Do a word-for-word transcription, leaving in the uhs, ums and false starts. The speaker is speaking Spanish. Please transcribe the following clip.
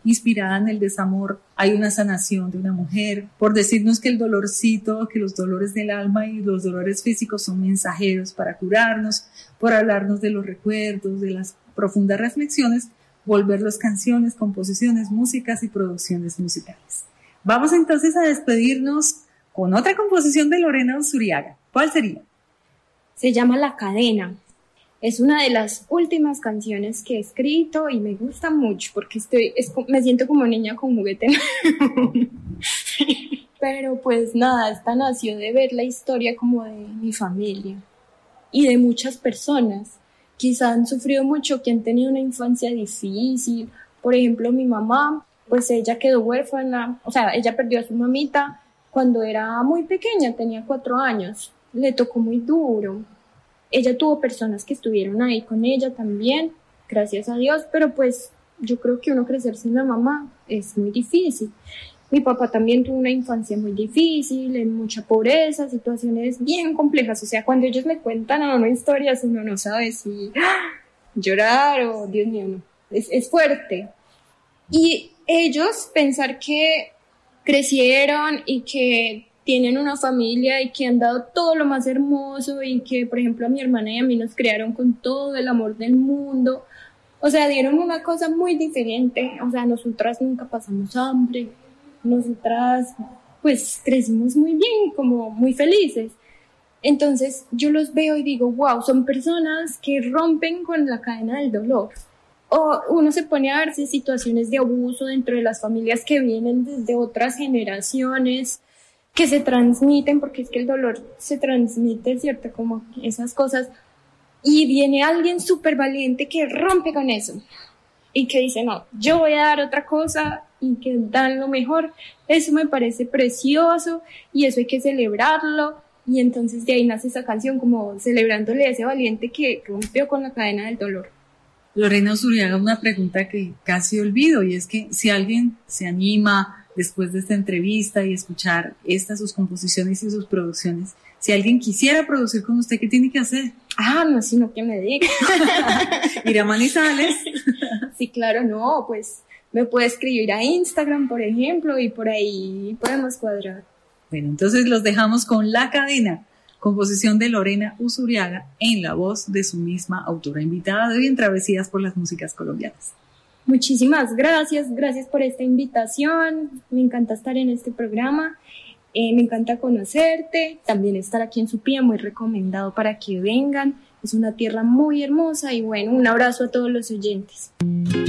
inspirada en el desamor, hay una sanación de una mujer, por decirnos que el dolorcito, que los dolores del alma y los dolores físicos son mensajeros para curarnos, por hablarnos de los recuerdos, de las profundas reflexiones, volverlos canciones, composiciones, músicas y producciones musicales. Vamos entonces a despedirnos con otra composición de Lorena Uzuriaga. ¿Cuál sería? Se llama La Cadena. Es una de las últimas canciones que he escrito y me gusta mucho porque estoy, es, me siento como niña con juguete. Pero pues nada, esta nació de ver la historia como de mi familia y de muchas personas. Quizá han sufrido mucho, que han tenido una infancia difícil. Por ejemplo, mi mamá, pues ella quedó huérfana, o sea, ella perdió a su mamita cuando era muy pequeña, tenía cuatro años. Le tocó muy duro. Ella tuvo personas que estuvieron ahí con ella también, gracias a Dios, pero pues yo creo que uno crecer sin la mamá es muy difícil. Mi papá también tuvo una infancia muy difícil, en mucha pobreza, situaciones bien complejas. O sea, cuando ellos me cuentan a uno historias, uno no sabe si ¡ah! Llorar o, Dios mío, no. Es, es fuerte. Y ellos pensar que crecieron y que tienen una familia y que han dado todo lo más hermoso y que, por ejemplo, a mi hermana y a mí nos criaron con todo el amor del mundo. O sea, dieron una cosa muy diferente. O sea, nosotras nunca pasamos hambre. Nosotras, pues, crecimos muy bien, como muy felices. Entonces, yo los veo y digo, wow, son personas que rompen con la cadena del dolor. O uno se pone a verse situaciones de abuso dentro de las familias que vienen desde otras generaciones, que se transmiten, porque es que el dolor se transmite, ¿cierto? Como esas cosas. Y viene alguien súper valiente que rompe con eso. Y que dice, no, yo voy a dar otra cosa, y que dan lo mejor. Eso me parece precioso, y eso hay que celebrarlo. Y entonces de ahí nace esa canción, como celebrándole a ese valiente que rompió con la cadena del dolor. Lorena Uzuriaga, una pregunta que casi olvido, y es que si alguien se anima después de esta entrevista y escuchar estas sus composiciones y sus producciones, si alguien quisiera producir con usted, ¿qué tiene que hacer? Ah, no, sino que me diga. Ir a Manizales. Sí, claro, no, pues me puede escribir a Instagram, por ejemplo, y por ahí podemos cuadrar. Bueno, entonces los dejamos con La Cadena, composición de Lorena Uzuriaga, en la voz de su misma autora invitada de hoy en Travesías por las Músicas Colombianas. Muchísimas gracias, gracias por esta invitación. Me encanta estar en este programa, eh, me encanta conocerte, también estar aquí en Supía, muy recomendado para que vengan. Es una tierra muy hermosa y bueno, un abrazo a todos los oyentes.